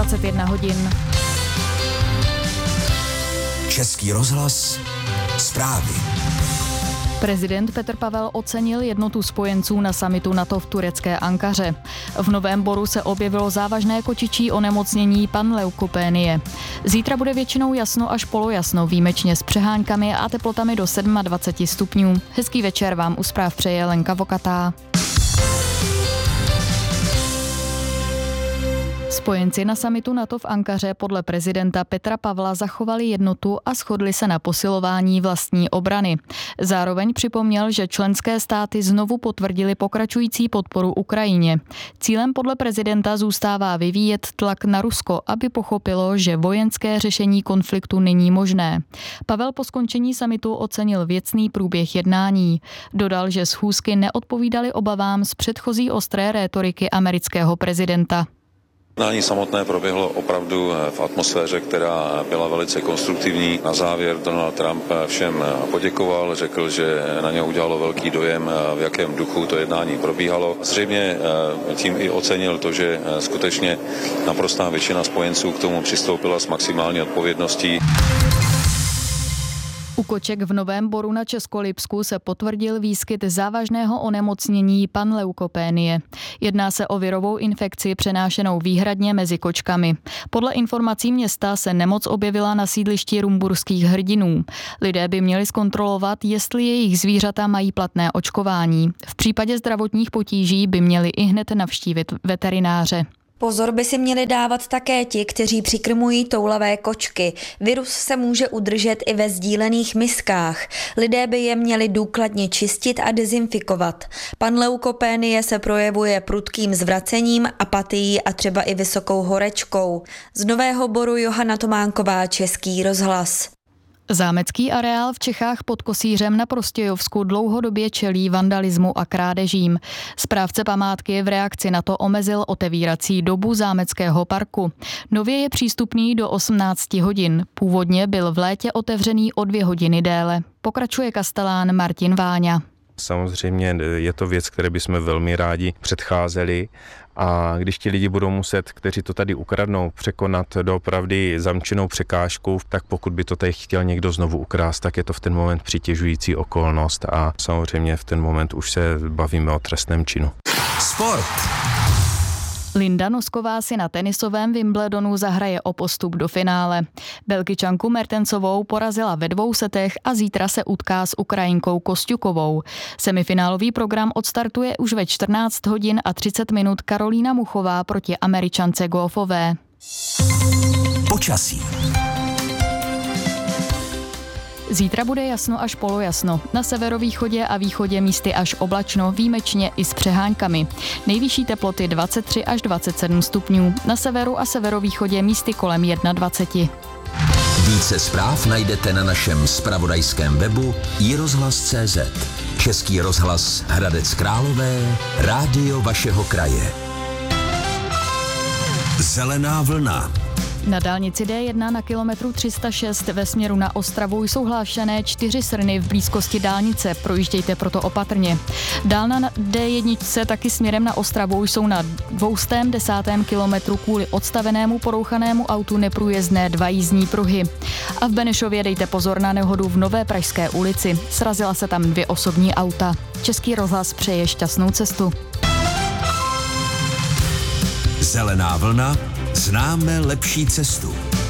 21 hodin. Český rozhlas, zprávy. Prezident Petr Pavel ocenil jednotu spojenců na summitu NATO v turecké Ankaře. V Novém Boru se objevilo závažné kočičí onemocnění panleukopénie. Zítra bude většinou jasno až polojasno, výjimečně s přeháňkami a teplotami do 27 stupňů. Hezký večer vám u zpráv přeje Lenka Vokatá. Spojenci na summitu NATO v Ankaře podle prezidenta Petra Pavla zachovali jednotu a shodli se na posilování vlastní obrany. Zároveň připomněl, že členské státy znovu potvrdili pokračující podporu Ukrajině. Cílem podle prezidenta zůstává vyvíjet tlak na Rusko, aby pochopilo, že vojenské řešení konfliktu není možné. Pavel po skončení summitu ocenil věcný průběh jednání. Dodal, že schůzky neodpovídaly obavám z předchozí ostré rétoriky amerického prezidenta. Jednání samotné proběhlo opravdu v atmosféře, která byla velice konstruktivní. Na závěr Donald Trump všem poděkoval, řekl, že na něho udělalo velký dojem, v jakém duchu to jednání probíhalo. Zřejmě tím i ocenil to, že skutečně naprostá většina spojenců k tomu přistoupila s maximální odpovědností. U koček v Novém Boru na Českolipsku se potvrdil výskyt závažného onemocnění panleukopénie. Jedná se o virovou infekci přenášenou výhradně mezi kočkami. Podle informací města se nemoc objevila na sídlišti rumburských hrdinů. Lidé by měli zkontrolovat, jestli jejich zvířata mají platné očkování. V případě zdravotních potíží by měli ihned navštívit veterináře. Pozor by si měli dávat také ti, kteří přikrmují toulavé kočky. Virus se může udržet i ve sdílených miskách. Lidé by je měli důkladně čistit a dezinfikovat. Panleukopénie se projevuje prudkým zvracením, apatií a třeba i vysokou horečkou. Z Nového Boru Johana Tománková, Český rozhlas. Zámecký areál v Čechách pod Kosířem na Prostějovsku dlouhodobě čelí vandalismu a krádežím. Správce památky v reakci na to omezil otevírací dobu zámeckého parku. Nově je přístupný do 18 hodin. Původně byl v létě otevřený o 2 hodiny déle. Pokračuje kastelán Martin Váňa. Samozřejmě je to věc, které bychom velmi rádi předcházeli, a když ti lidi budou muset, kteří to tady ukradnou, překonat doopravdy zamčenou překážku, tak pokud by to tady chtěl někdo znovu ukrást, tak je to v ten moment přitěžující okolnost a samozřejmě v ten moment už se bavíme o trestném činu. Sport. Linda Nosková si na tenisovém Wimbledonu zahraje o postup do finále. Belgičanku Mertensovou porazila ve 2 setech a zítra se utká s Ukrajinkou Kosťukovou. Semifinálový program odstartuje už ve 14 hodin a 30 minut Karolína Muchová proti Američance Goffové. Počasí. Zítra bude jasno až polojasno. Na severovýchodě a východě místy až oblačno, výjimečně i s přeháňkami. Nejvyšší teploty 23 až 27 stupňů. Na severu a severovýchodě místy kolem 21. Více zpráv najdete na našem zpravodajském webu iRozhlas.cz. Český rozhlas Hradec Králové, rádio vašeho kraje. Zelená vlna. Na dálnici D1 na kilometru 306 ve směru na Ostravu jsou hlášené 4 srny v blízkosti dálnice, projíždějte proto opatrně. Dál na D1 taky směrem na Ostravu jsou na 210. kilometru kvůli odstavenému porouchanému autu neprůjezdné 2 jízdní pruhy. A v Benešově dejte pozor na nehodu v Nové Pražské ulici. Srazila se tam 2 osobní auta. Český rozhlas přeje šťastnou cestu. Zelená vlna. Známe lepší cestu.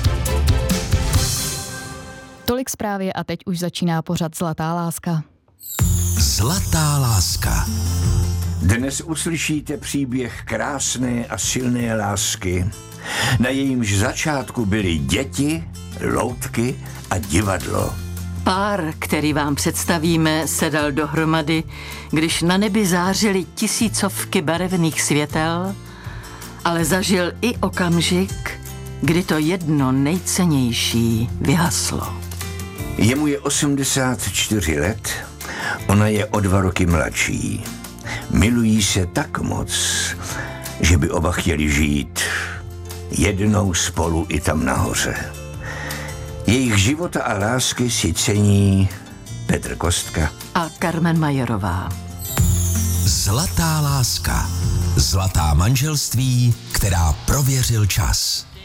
Tolik zprávy a teď už začíná pořad Zlatá láska. Zlatá láska. Dnes uslyšíte příběh krásné a silné lásky. Na jejímž začátku byly děti, loutky a divadlo. Pár, který vám představíme, se dal dohromady, když na nebi zářily tisícovky barevných světel, ale zažil i okamžik, kdy to jedno nejcennější vyhaslo. Jemu je 84 let, ona je o 2 roky mladší. Milují se tak moc, že by oba chtěli žít jednou spolu i tam nahoře. Jejich života a lásky si cení Petr Kostka a Carmen Majerová. Zlatá láska. Zlatá manželství, která prověřil čas.